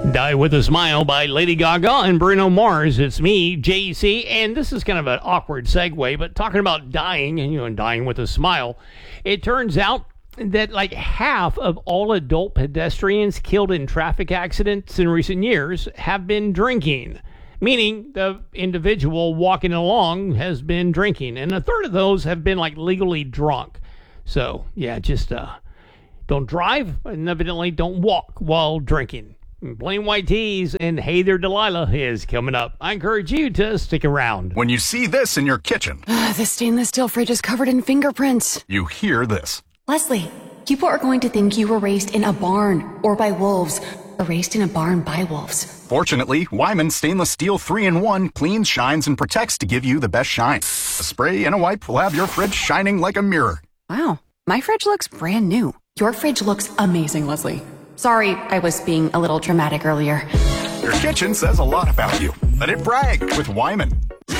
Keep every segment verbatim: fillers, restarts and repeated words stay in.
Die with a Smile by Lady Gaga and Bruno Mars. It's me, J C, and this is kind of an awkward segue, but talking about dying and, you know, and dying with a smile, it turns out that like half of all adult pedestrians killed in traffic accidents in recent years have been drinking, meaning the individual walking along has been drinking, and a third of those have been like legally drunk. So, yeah, just uh, don't drive, and evidently don't walk while drinking. Plain White Tees and Hey There Delilah is coming up. I encourage you to stick around. When you see this in your kitchen, The stainless steel fridge is covered in fingerprints. you hear this. Leslie, people are going to think you were raised in a barn or by wolves, or raised in a barn by wolves. Fortunately, Wyman Stainless Steel three in one cleans, shines, and protects to give you the best shine. A spray and a wipe will have your fridge shining like a mirror. Wow, my fridge looks brand new. Your fridge looks amazing, Leslie. Sorry, I was being a little dramatic earlier. Your kitchen says a lot about you. Let it brag with Wyman.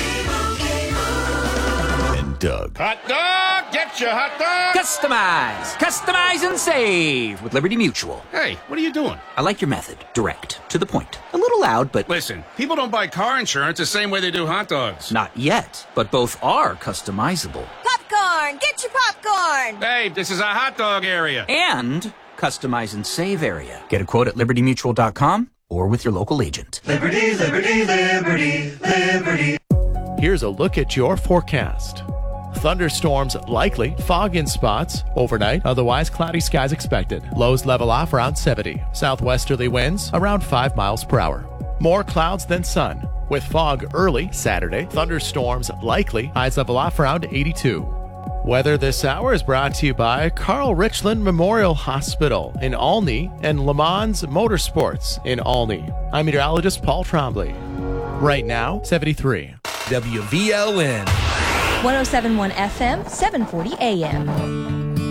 And Doug. Hot dog! Get your hot dog! Customize! Customize and save with Liberty Mutual. Hey, what are you doing? I like your method. Direct. To the point. A little loud, but Listen, people don't buy car insurance the same way they do hot dogs. not yet. But both are customizable. Popcorn! Get your popcorn! Hey, this is a hot dog area. And customize and save area. Get a quote at liberty mutual dot com or with your local agent. Liberty, liberty, liberty, liberty. Here's a look at your forecast. Thunderstorms likely, fog in spots, overnight, otherwise cloudy skies expected. Lows level off around seventy. Southwesterly winds around five miles per hour. More clouds than sun, with fog early Saturday. Thunderstorms likely, highs level off around eighty-two. Weather this hour is brought to you by Carl Richland Memorial Hospital in Olney and Le Mans Motorsports in Olney. I'm meteorologist Paul Trombley. Right now, seventy-three. W V L N one oh seven point one F M, seven forty A M.